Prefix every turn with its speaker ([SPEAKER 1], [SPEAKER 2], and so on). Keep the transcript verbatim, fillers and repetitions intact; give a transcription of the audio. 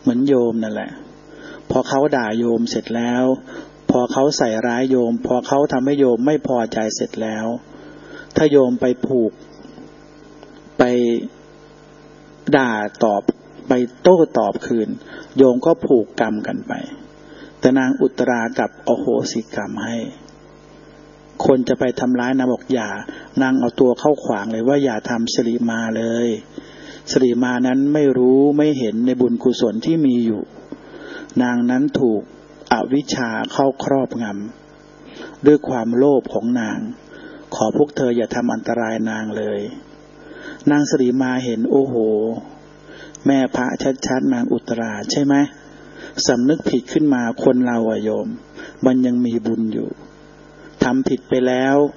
[SPEAKER 1] มือนโยมนั่นแหละพอเขาด่าโยมเสร็จแล้วพอเขาใส่ร้ายโยมพอเขาทำให้โยมไม่พอใจเสร็จแล้วถ้าโยมไปผูกไปด่าตอบไปโต้ตอบคืนโยมก็ผูกกรรมกันไปแต่นางอุตรากับอโหสิกรรมให้คนจะไปทำร้ายนางบอกอย่านางเอาตัวเข้าขวางเลยว่าอย่าทำสิริมาเลยสิริมานั้นไม่รู้ไม่เห็นในบุญกุศลที่มีอยู่นางนั้นถูกอวิชชาเข้าครอบงำด้วยความโลภของนางขอพวกเธออย่าทำอันตรายนางเลยนางสิริมาเห็นโอ้โหแม่พระชัดๆนางอุตราใช่ไหมสำนึกผิดขึ้นมาคนเราอะโยมมันยังมีบุญอยู่ทำผิดไปแล้ว